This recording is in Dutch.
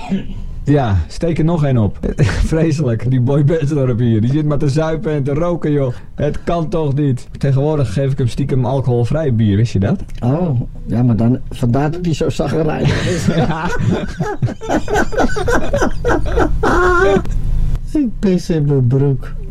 Ja, steek er nog één op. Vreselijk, die Boy Bensdorp hier. Die zit maar te zuipen en te roken, joh. Het kan toch niet. Tegenwoordig geef ik hem stiekem alcoholvrij bier, wist je dat? Oh, ja, maar dan, vandaar dat hij zo zaggerijnig is. Ja. Ik pis in mijn broek.